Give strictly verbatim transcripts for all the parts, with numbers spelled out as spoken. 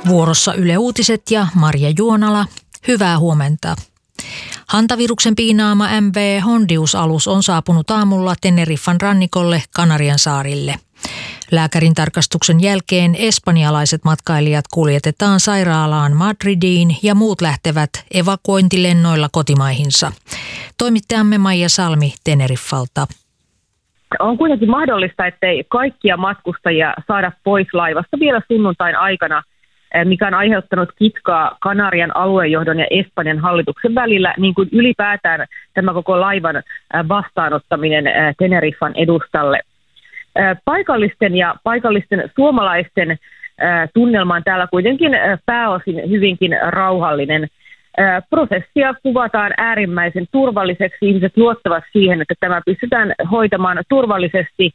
Vuorossa Yle Uutiset ja Marja Juonala. Hyvää huomenta. Hantaviruksen piinaama M V Hondius-alus on saapunut aamulla Teneriffan rannikolle Kanarian saarille. Lääkärin tarkastuksen jälkeen espanjalaiset matkailijat kuljetetaan sairaalaan Madridiin ja muut lähtevät evakuointilennoilla kotimaihinsa. Toimittajamme Maija Salmi Teneriffalta. On kuitenkin mahdollista, ettei kaikkia matkustajia saada pois laivasta vielä sunnuntain aikana, mikä on aiheuttanut kitkaa Kanarian aluejohdon ja Espanjan hallituksen välillä, niin kuin ylipäätään tämä koko laivan vastaanottaminen Teneriffan edustalle. Paikallisten ja paikallisten suomalaisten tunnelma on täällä kuitenkin pääosin hyvinkin rauhallinen. Prosessia kuvataan äärimmäisen turvalliseksi. Ihmiset luottavat siihen, että tämä pystytään hoitamaan turvallisesti.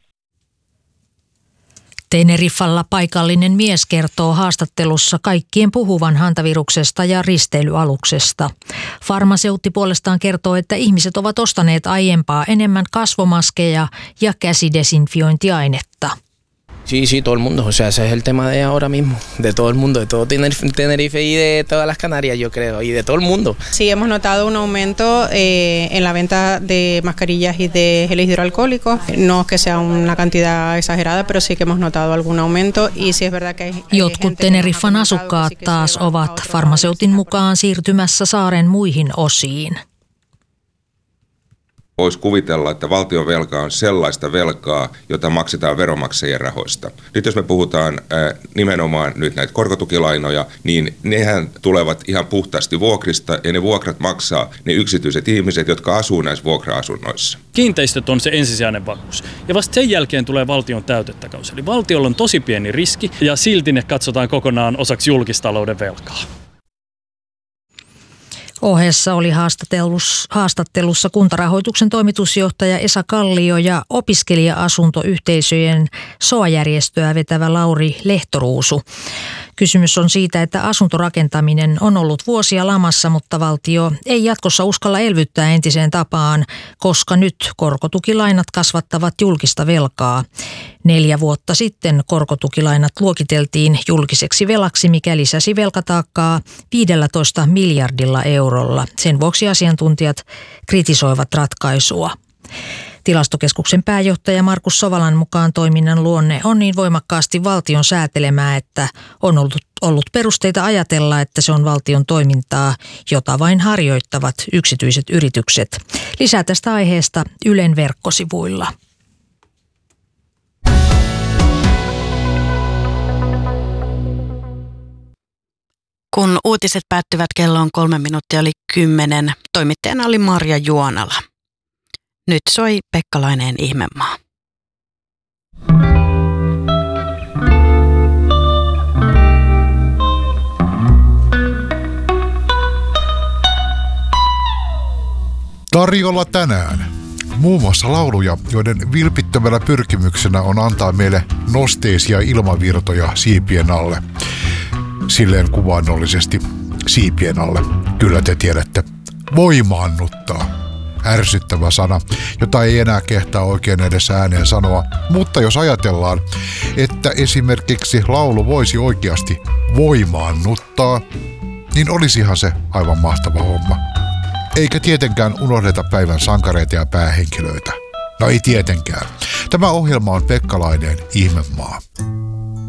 Teneriffalla paikallinen mies kertoo haastattelussa kaikkien puhuvan hantaviruksesta ja risteilyaluksesta. Farmaseutti puolestaan kertoo, että ihmiset ovat ostaneet aiempaa enemmän kasvomaskeja ja käsidesinfiointiainetta. Sí, sí, todo el mundo. O sea, ese es el tema de ahora mismo. De todo el mundo, de todo Tenerife y de todas las Canarias, yo creo, y de todo el mundo. Sí, hemos notado un aumento eh, en la venta de mascarillas y de geles hidroalcohólicos. No es que sea una cantidad exagerada, pero sí que hemos notado algún aumento. Y sí es verdad que hay Jotkut Teneriffan asukkaat taas ovat farmaseutin mukaan siirtymässä saaren muihin osiin. Voisi kuvitella, että valtion velka on sellaista velkaa, jota maksetaan veronmaksajien rahoista. Nyt jos me puhutaan ää, nimenomaan nyt näitä korkotukilainoja, niin nehän tulevat ihan puhtaasti vuokrista ja ne vuokrat maksaa ne yksityiset ihmiset, jotka asuu näissä vuokra-asunnoissa. Kiinteistöt on se ensisijainen vakuus ja vasta sen jälkeen tulee valtion täytettäkaus. Eli valtiolla on tosi pieni riski ja silti ne katsotaan kokonaan osaksi julkistalouden velkaa. Ohessa oli haastattelussa Kuntarahoituksen toimitusjohtaja Esa Kallio ja opiskelija-asuntoyhteisöjen S O A-järjestöä vetävä Lauri Lehtoruusu. Kysymys on siitä, että asuntorakentaminen on ollut vuosia lamassa, mutta valtio ei jatkossa uskalla elvyttää entiseen tapaan, koska nyt korkotukilainat kasvattavat julkista velkaa. Neljä vuotta sitten korkotukilainat luokiteltiin julkiseksi velaksi, mikä lisäsi velkataakkaa viisitoista miljardilla eurolla. Sen vuoksi asiantuntijat kritisoivat ratkaisua. Tilastokeskuksen pääjohtaja Markus Sovalan mukaan toiminnan luonne on niin voimakkaasti valtion säätelemää, että on ollut, ollut perusteita ajatella, että se on valtion toimintaa, jota vain harjoittavat yksityiset yritykset. Lisää tästä aiheesta Ylen verkkosivuilla. Kun uutiset päättyvät, kello on kolme minuuttia oli kymmenen. Toimittajana oli Marja Juonala. Nyt soi Pekka Laineen Ihmemaa. Tarjolla tänään muun muassa lauluja, joiden vilpittömällä pyrkimyksenä on antaa meille nosteisia ilmavirtoja siipien alle. Silleen kuvaannollisesti siipien alle. Kyllä te tiedätte. Voimaannuttaa. Ärsyttävä sana, jota ei enää kehtaa oikein edes ääneen sanoa. Mutta jos ajatellaan, että esimerkiksi laulu voisi oikeasti voimaannuttaa, niin olisihan se aivan mahtava homma. Eikä tietenkään unohdeta päivän sankareita ja päähenkilöitä. No ei tietenkään. Tämä ohjelma on Pekka Laineen Ihmemaa.